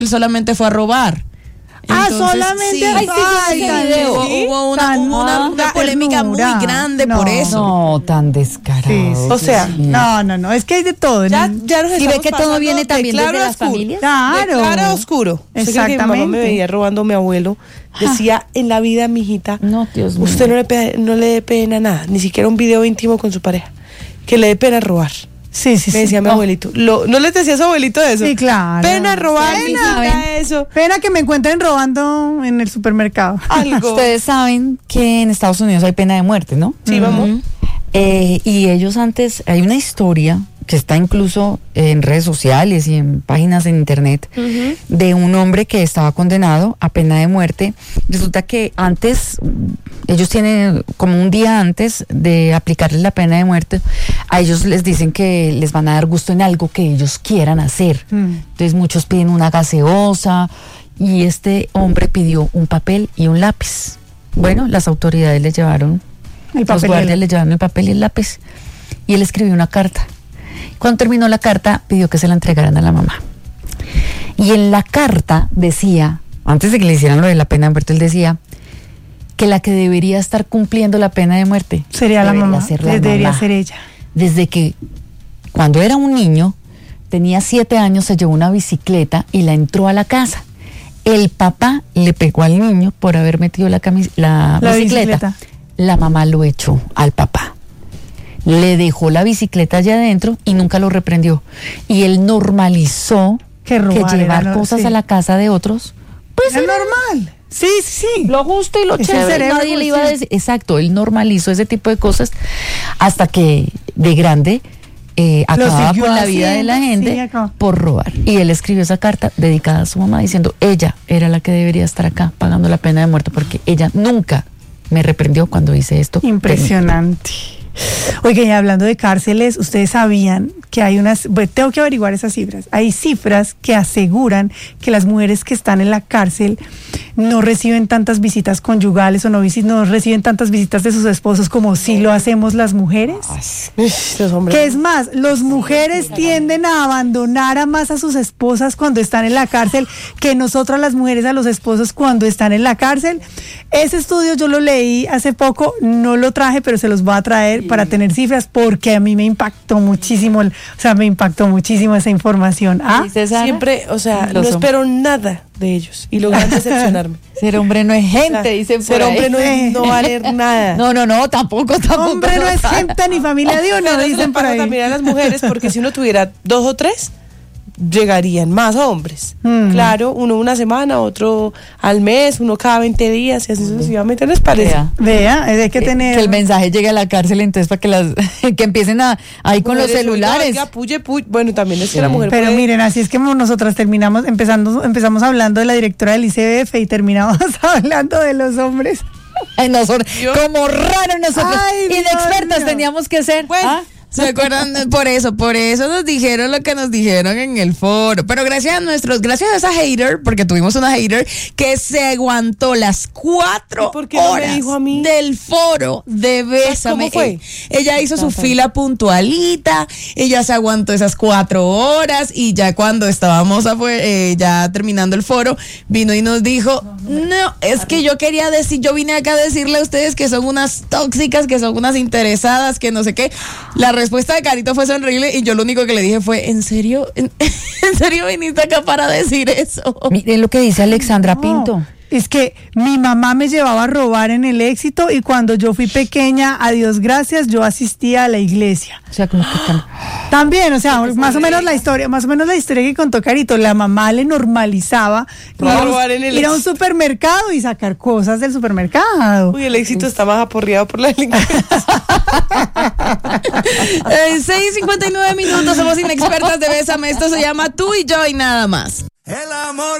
él solamente fue a robar. Entonces, solamente sí. video. Hubo una polémica muy grande por eso. No, tan descarado. Sí. O sea, no, es que hay de todo. ya nos ¿Y ve estamos que todo pasando viene de también claro desde a las oscuro. familias? Claro. De claro a oscuro. Exactamente. Mi mamá me veía robando a mi abuelo. Decía en la vida, mijita, No, Dios mío. usted no le dé pena nada, ni siquiera un video íntimo con su pareja. Que le dé pena robar. Sí. Me decía mi abuelito. ¿No les decía a su abuelito eso? Sí, claro. Pena robar, mijita, eso. Pena que me encuentren robando en el supermercado. Algo. Ustedes saben que en Estados Unidos hay pena de muerte, ¿no? Sí, vamos. Y ellos antes, hay una historia que está incluso en redes sociales y en páginas en internet, de un hombre que estaba condenado a pena de muerte. Resulta que antes, ellos tienen como un día antes de aplicarles la pena de muerte, a ellos les dicen que les van a dar gusto en algo que ellos quieran hacer. Entonces muchos piden una gaseosa y este hombre pidió un papel y un lápiz. Bueno, las autoridades le llevaron, los guardias le llevaron el papel y el lápiz y él escribió una carta. Cuando terminó la carta, pidió que se la entregaran a la mamá. Y en la carta decía, antes de que le hicieran lo de la pena de muerte, él decía que la que debería estar cumpliendo la pena de muerte Sería la mamá. Debería ser ella. Desde que cuando era un niño, tenía 7 años, se llevó una bicicleta y la entró a la casa. El papá le pegó al niño por haber metido la bicicleta. La mamá lo echó al papá. Le dejó la bicicleta allá adentro y nunca lo reprendió. Y él normalizó que llevar cosas a la casa de otros, pues es normal. Sí. Lo justo y lo chévere. Cerebro, nadie le iba a decir. Exacto, él normalizó ese tipo de cosas hasta que de grande acababa con la vida de la gente por robar. Y él escribió esa carta dedicada a su mamá diciendo, ella era la que debería estar acá pagando la pena de muerte porque ella nunca me reprendió cuando hice esto. Impresionante. Oigan, y hablando de cárceles, ustedes sabían que hay tengo que averiguar esas cifras. Hay cifras que aseguran que las mujeres que están en la cárcel no reciben tantas visitas conyugales o no reciben tantas visitas de sus esposos como sí lo hacemos las mujeres. Que es más, las mujeres tienden a abandonar más a sus esposas cuando están en la cárcel que nosotras las mujeres a los esposos cuando están en la cárcel. Ese estudio yo lo leí hace poco, no lo traje, pero se los voy a traer para tener cifras porque a mí me impactó muchísimo, esa información. Siempre, no espero nada de ellos y logran decepcionarme. Ser hombre no es gente, dicen por ahí. Ser hombre no valer nada. No, tampoco. Hombre no es gente ni familia de uno, dicen por ahí. También a las mujeres, porque si uno tuviera 2 o 3, llegarían más hombres. Claro, uno una semana, otro al mes, uno cada 20 días y así sucesivamente, ¿les parece? Vea, hay que tener... Que el mensaje llegue a la cárcel, entonces para que que empiecen ahí con los celulares. Oiga, puye. Bueno, también es que la mujer Pero puede... miren, así es que nosotras empezamos hablando de la directora del ICBF y terminamos hablando de los hombres. Como raro nosotros. Inexpertas teníamos que ser. ¿Se acuerdan? Por eso nos dijeron lo que nos dijeron en el foro. Pero gracias a esa hater, porque tuvimos una hater que se aguantó las 4 horas del foro de Bésame. ¿Cómo fue? Ella hizo su fila puntualita, ella se aguantó esas 4 horas y ya cuando estábamos ya terminando el foro, vino y nos dijo, no, es que yo vine acá a decirle a ustedes que son unas tóxicas, que son unas interesadas, que no sé qué. La respuesta de Carito fue sonrible y yo lo único que le dije fue, ¿en serio? ¿En serio viniste acá para decir eso? Miren lo que dice Alexandra Pinto. Es que mi mamá me llevaba a robar en el Éxito y cuando yo fui pequeña, a Dios gracias, yo asistía a la iglesia. O sea, como que también, más o menos la historia que contó Carito, la mamá le normalizaba ir a un supermercado y sacar cosas del supermercado. Uy, el Éxito está más aporreado por la delincuencia. 6:59 minutos, somos inexpertas de Bésame, esto se llama Tú y Yo y nada más. El amor